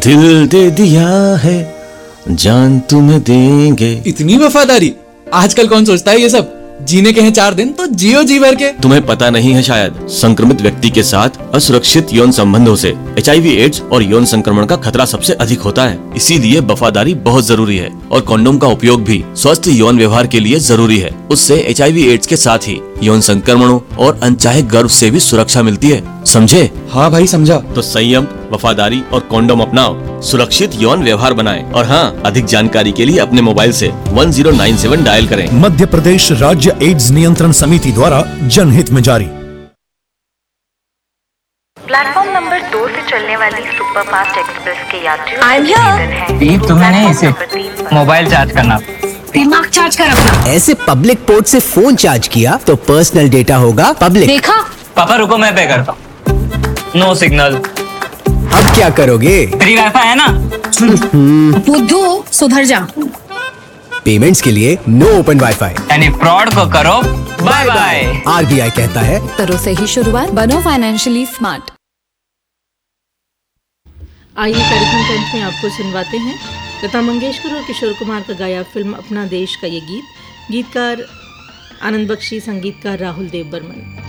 दिल दे दिया है, जान तुम्हें देंगे। इतनी वफादारी, आजकल कौन सोचता है ये सब। जीने के हैं 4 दिन तो जियो जी भर के। तुम्हें पता नहीं है शायद, संक्रमित व्यक्ति के साथ असुरक्षित यौन संबंधों से HIV एड्स और यौन संक्रमण का खतरा सबसे अधिक होता है। इसीलिए वफादारी बहुत जरूरी है और कंडोम का उपयोग भी स्वस्थ यौन व्यवहार के लिए जरूरी है। उससे HIV एड्स के साथ ही यौन संक्रमणों और अनचाहे गर्भ से भी सुरक्षा मिलती है, समझे? हाँ भाई समझा। तो संयम, वफादारी और कंडोम अपनाओ, सुरक्षित यौन व्यवहार बनाएं। और हाँ, अधिक जानकारी के लिए अपने मोबाइल से 1097 डायल करें। मध्य प्रदेश राज्य एड्स नियंत्रण समिति द्वारा जनहित में जारी। प्लेटफॉर्म नंबर 2 से चलने वाली सुपर फास्ट एक्सप्रेस के यात्रियों तुम्हें नहीं, इसे मोबाइल चार्ज करना, दिमाग चार्ज कर अपना। ऐसे पब्लिक पोर्ट से फोन चार्ज किया तो पर्सनल डेटा होगा पब्लिक। देखा? पापा रुको, मैं पे करता हूँ। No signal. अब क्या करोगे? फ्री वाईफाई है ना। बुद्धू सुधर जा। पेमेंट्स के लिए नो ओपन वाईफाई, यानी फ्रॉड को करो बाय बाय। RBI कहता है, करो सही शुरुआत, बनो फाइनेंशियली स्मार्ट। आइए कार्यक्रम के अंत में आपको सुनवाते हैं लता मंगेशकर और किशोर कुमार का गाया फिल्म अपना देश का ये गीत। गीतकार आनंद बख्शी, संगीतकार राहुल देव बर्मन।